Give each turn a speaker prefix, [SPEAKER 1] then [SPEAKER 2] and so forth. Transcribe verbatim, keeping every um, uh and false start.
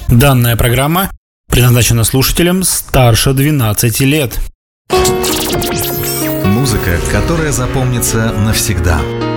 [SPEAKER 1] Данная программа предназначена слушателям старше двенадцати лет.
[SPEAKER 2] Музыка, которая запомнится навсегда.